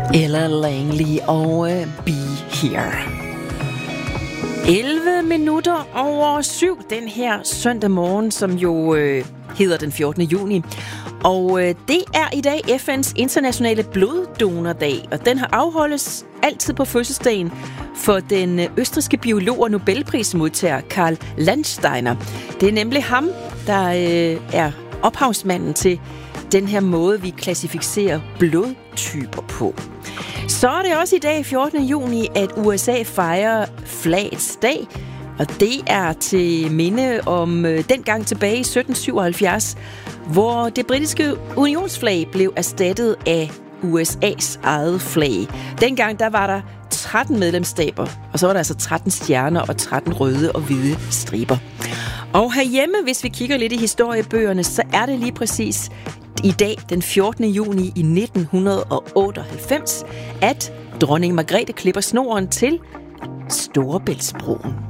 Ella Langley og Be Here. 11 minutter over 7 den her søndag morgen, som jo hedder den 14. juni. Og det er i dag FN's internationale bloddonordag, og den har afholdes altid på fødselsdagen for den østrigske biolog og Nobelprismodtager Karl Landsteiner. Det er nemlig ham, der er ophavsmanden til den her måde, vi klassificerer blodtyper på. Så er det også i dag, 14. juni, at USA fejrer flagets dag. Og det er til minde om dengang tilbage i 1777, hvor det britiske unionsflag blev erstattet af USA's eget flag. Dengang der var der 13 medlemsstater, og så var der altså 13 stjerner og 13 røde og hvide striber. Og herhjemme, hvis vi kigger lidt i historiebøgerne, så er det lige præcis i dag, den 14. juni i 1998, at dronning Margrethe klipper snoren til Storebæltsbroen.